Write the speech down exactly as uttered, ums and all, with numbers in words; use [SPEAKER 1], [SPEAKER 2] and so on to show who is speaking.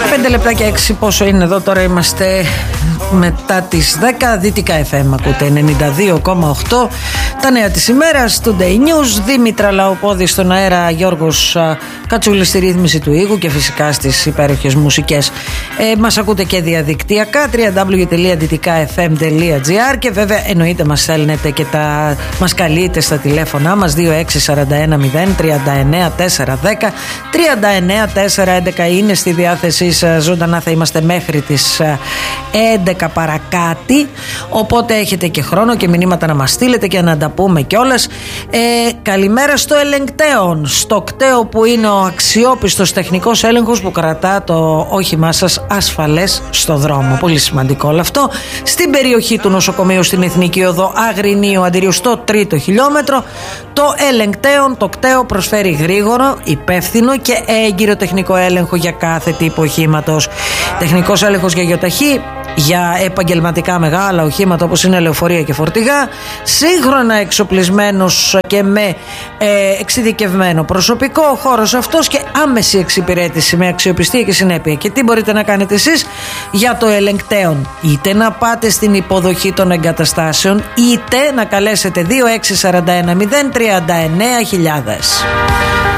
[SPEAKER 1] Πέντε λεπτάκια έξι πόσο είναι εδώ τώρα, είμαστε μετά τις δέκα. Δυτικά εφ εμ ακούτε ενενήντα δύο κόμμα οκτώ. Τα νέα της ημέρας, Today News. Δήμητρα Λαοπόδη στον αέρα, Γιώργος Κατσούλης στη ρύθμιση του ήχου και φυσικά στις υπέροχες μουσικές. ε, Μας ακούτε και διαδικτυακά double-u double-u double-u τελεία δυτικά εφ εμ τελεία τζι άρ και βέβαια εννοείται μας στέλνετε και τα, μας καλείτε στα τηλέφωνά μας δύο έξι τέσσερα ένα μηδέν τρία εννέα τέσσερα ένα μηδέν τρία εννέα τέσσερα έντεκα. Είναι στη διάθεσή σας ζωντανά, θα είμαστε μέχρι τις έντεκα παρακάτι, οπότε έχετε και χρόνο και μηνύματα να μας στείλετε και να τα πούμε κιόλας. ε, Καλημέρα στο ελεγκτέον, στο κτέο που είναι ο αξιόπιστος τεχνικός έλεγχος που κρατά το όχημά σας ασφαλές στο δρόμο. Πολύ σημαντικό όλο αυτό. Στην περιοχή του νοσοκομείου στην Εθνική Οδό Αγρινίου Αντιρίου στο τρίτο χιλιόμετρο, το ελεγκτέον, το κτέο προσφέρει γρήγορο, υπεύθυνο και έγκυρο τεχνικό έλεγχο για κάθε τύπο οχήματος. Τεχνικός έλεγχος για γεωταχή, για επαγγελματικά μεγάλα οχήματα όπως είναι λεωφορεία και φορτηγά, σύγχρονα εξοπλισμένος και με ε, εξειδικευμένο προσωπικό. Ο χώρος αυτός και άμεση εξυπηρέτηση με αξιοπιστία και συνέπεια. Και τι μπορείτε να κάνετε εσείς για το ελεγκτέον? Είτε να πάτε στην υποδοχή των εγκαταστάσεων, είτε να καλέσετε δύο έξι τέσσερα ένα μηδέν τρία εννέα χιλιάδες.